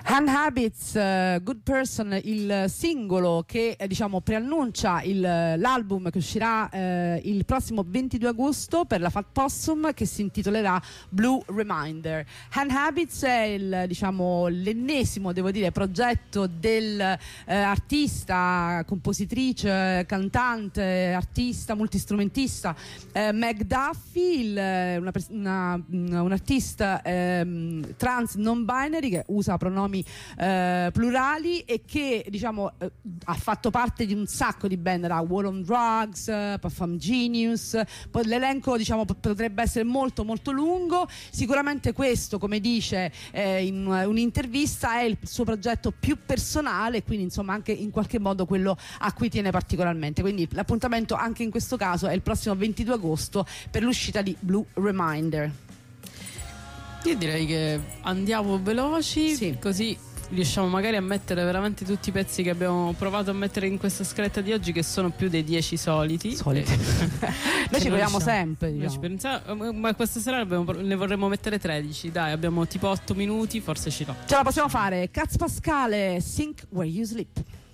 Hand Habits, Good Person, il singolo che diciamo preannuncia l'album che uscirà il prossimo 22 agosto per la Fat Possum, che si intitolerà Blue Reminder. Hand Habits è l'ennesimo, devo dire, progetto del artista, compositrice, cantante, artista, multistrumentista Meg Duffy, un artista trans non binary che usa pronomi plurali e che ha fatto parte di un sacco di band, da War on Drugs, Parfum Genius, poi l'elenco potrebbe essere molto molto lungo. Sicuramente questo, come dice in un'intervista, è il suo progetto più personale, quindi insomma anche in qualche modo quello a cui tiene particolarmente, quindi l'appuntamento anche in questo caso è il prossimo 22 agosto per l'uscita di Blue Reminder. Io direi che andiamo veloci, sì, così riusciamo magari a mettere veramente tutti i pezzi che abbiamo provato a mettere in questa scaletta di oggi, che sono più dei 10 soliti. Noi ci proviamo sempre, ma questa sera ne vorremmo mettere 13. Dai, abbiamo tipo 8 minuti, forse ci va. Ce la possiamo fare. Caz Pascale, Sink Where You Sleep.